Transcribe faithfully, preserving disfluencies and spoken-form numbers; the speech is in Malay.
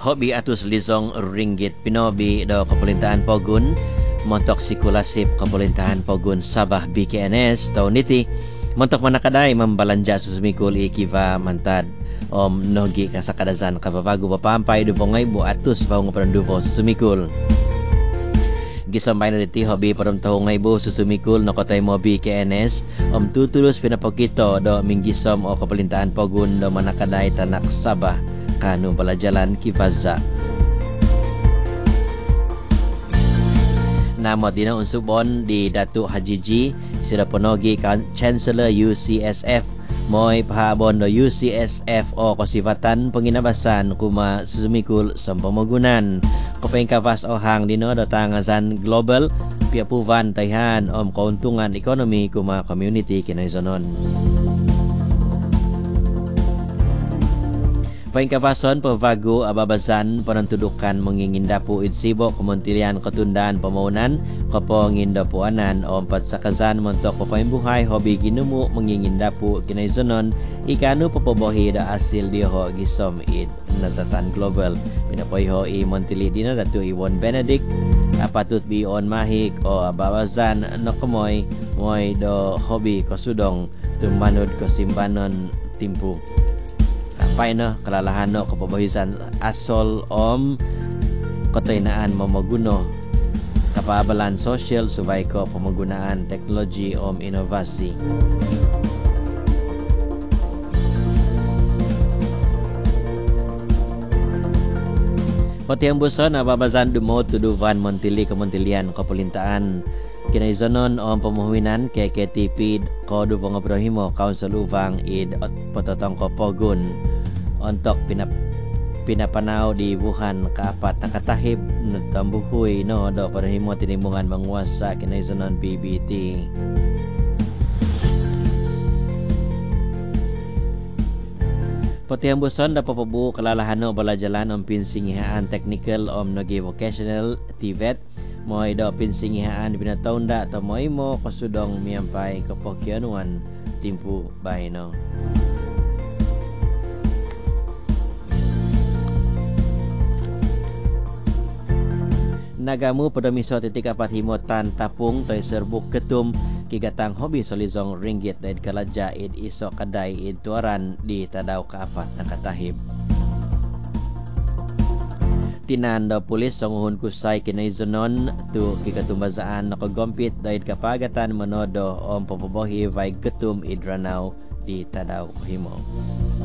hobi atus lisong ringgit pinobi do Kaperintahan Pogun montok sikulasip Kaperintahan Pogun Sabah B K N S tahun niti montok manakadai membalanja susumikul ikiva mantad om nogi kasakadasan kababago papampay do bongay bu atus pa ng duvo susumikul gisampay na diti hobi param taho ngay bu susumikul no kotay mo B K N S om tutulus pinapakito do minggisom o Kaperintahan Pogun do manakadai tanak Sabah kanu balajalan kifaza nama dina unsubon di Datuk Haji G sila ponogi kan Chancellor U C S F moy pahabon do U C S F o kosifatan penginabasan kuma susumikul sampamogunan kopeng kavas ohang dino do tangasan global piapuvan tayhan om keuntungan ekonomi kuma community kinaizonon. Pengkapason pavago ababazan penentudukan mengingindapu idsibo Kementerian Ketundaan Pembangunan kepengindapuanan o empat sakazan montok pepembuhay hobi ginumu mengingindapu kinaizonon ikanu pepobohi da asil diho gisom id nazatan global pinapoyho i montili dina Datu Iwon Benedict apatut bion mahik o ababazan nokemoy moy do hobi kosudong tumanud kosimbanon timpu kapay no kalalahan no kapabahisan asol om kataynaan mamaguno kapabalan social subay ko pamagunaan teknologi om inovasi Kotiang buson ababazan dumo tuduvan montili kementerian Kaperintahan kinaizonon om pemahuinan K K T P kodu pengobrahimo Council Uvang id pototong ko Pogun untuk pinap pinapanaw di Wuhan kaapat nakatahib natambuhuy no do parahimo tinimbungan manguasa kinaizonon P B T Potiang buson da papabu kalalahano balajalan om pinsingihaan technical om nogi vocational T V E T moy do pinsingihaan pinataunda atau moy mo kasudong miampay kapokyanuan timpu bayno nagamu pada miso titik apat himotan tapung toy serbuk ketum kigatang hobi solizong ringgit daid kalaja id iso kadai id tuaran di tadaw kaapat nakatahib tinanda pulis songuhun kusay kinaizonon tu kikatumbazaan nakagompit daid kapagatan manodo om papabohi vai ketum idranaw di tadaw himo